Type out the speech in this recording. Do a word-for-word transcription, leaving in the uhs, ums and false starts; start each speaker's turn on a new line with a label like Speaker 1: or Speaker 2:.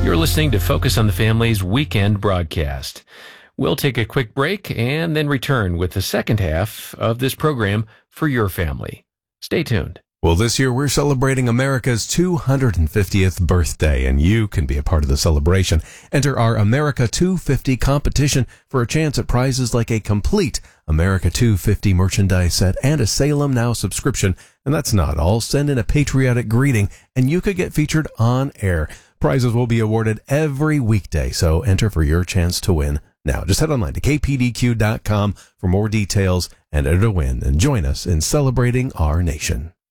Speaker 1: You're listening to Focus on the Family's weekend broadcast. We'll take a quick break and then return with the second half of this program for your family. Stay tuned.
Speaker 2: Well, this year we're celebrating America's two hundred fiftieth birthday, and you can be a part of the celebration. Enter our America two fifty competition for a chance at prizes like a complete America two fifty merchandise set and a Salem Now subscription. And that's not all. Send in a patriotic greeting, and you could get featured on air. Prizes will be awarded every weekday, so enter for your chance to win now. Just head online to k p d q dot com for more details and enter to win, and join us in celebrating our nation.